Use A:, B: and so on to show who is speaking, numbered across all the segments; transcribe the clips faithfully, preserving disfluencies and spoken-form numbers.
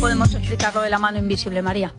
A: podemos explicar lo de la mano invisible, María?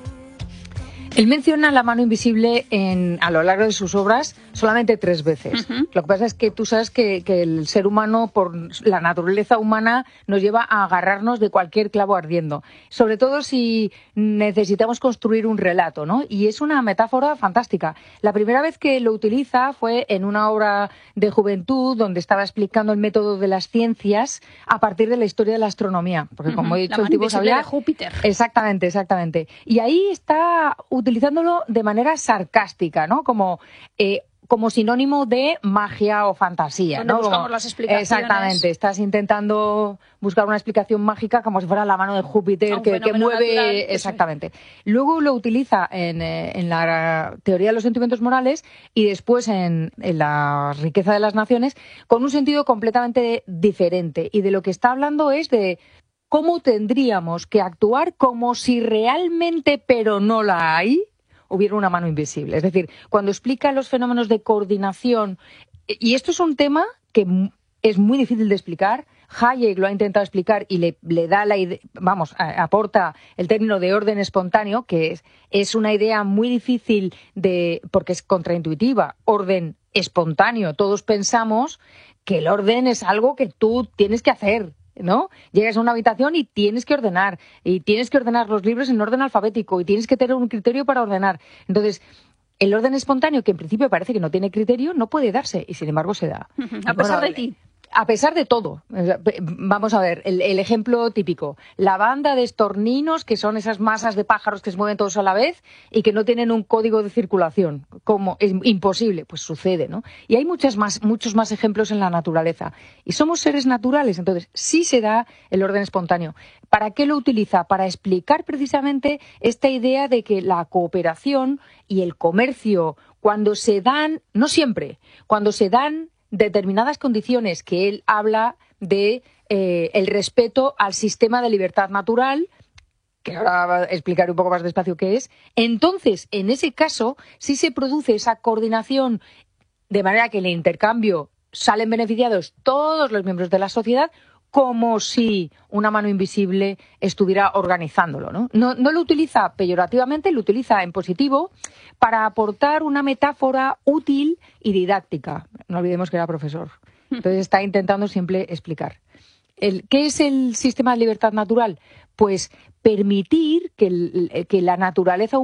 B: Él menciona la mano invisible en, a lo largo de sus obras solamente tres veces. Uh-huh. Lo que pasa es que tú sabes que, que el ser humano, por la naturaleza humana, nos lleva a agarrarnos de cualquier clavo ardiendo. Sobre todo si necesitamos construir un relato, ¿no? Y es una metáfora fantástica. La primera vez que lo utiliza fue en una obra de juventud donde estaba explicando el método de las ciencias a partir de la historia de la astronomía. Porque, como uh-huh. he dicho,
A: la
B: el tipo sabía...
A: de Júpiter.
B: Exactamente, exactamente. Y ahí está utilizándolo de manera sarcástica, ¿no? Como, eh, como sinónimo de magia o fantasía,
A: donde
B: ¿no?
A: buscamos
B: Como,
A: las explicaciones.
B: Exactamente, estás intentando buscar una explicación mágica como si fuera la mano de Júpiter que, que mueve...
A: Natural,
B: exactamente. Luego lo utiliza en, eh, en la teoría de los sentimientos morales y después en, en la riqueza de las naciones con un sentido completamente diferente. Y de lo que está hablando es de cómo tendríamos que actuar como si realmente, pero no la hay, hubiera una mano invisible. Es decir, cuando explica los fenómenos de coordinación, y esto es un tema que es muy difícil de explicar, Hayek lo ha intentado explicar y le, le da la idea, vamos, a, aporta el término de orden espontáneo, que es, es una idea muy difícil de, porque es contraintuitiva, orden espontáneo. Todos pensamos que el orden es algo que tú tienes que hacer, ¿no? Llegas a una habitación y tienes que ordenar, y tienes que ordenar los libros en orden alfabético, y tienes que tener un criterio para ordenar. Entonces, el orden espontáneo, que en principio parece que no tiene criterio, no puede darse, y sin embargo se da.
A: A pesar bueno, de ti.
B: A pesar de todo. Vamos a ver, el, el ejemplo típico. La banda de estorninos, que son esas masas de pájaros que se mueven todos a la vez y que no tienen un código de circulación. ¿Cómo? Es imposible. Pues sucede, ¿no? Y hay muchas más, muchos más ejemplos en la naturaleza. Y somos seres naturales, entonces sí se da el orden espontáneo. ¿Para qué lo utiliza? Para explicar precisamente esta idea de que la cooperación y el comercio, cuando se dan, no siempre, cuando se dan determinadas condiciones, que él habla de eh, el respeto al sistema de libertad natural, que ahora va a explicar un poco más despacio qué es, entonces, en ese caso, sí se produce esa coordinación de manera que en el intercambio salen beneficiados todos los miembros de la sociedad, como si una mano invisible estuviera organizándolo, ¿no? No, no lo utiliza peyorativamente, lo utiliza en positivo para aportar una metáfora útil y didáctica. No olvidemos que era profesor. Entonces está intentando siempre explicar. El, ¿Qué es el sistema de libertad natural? Pues permitir que, el, que la naturaleza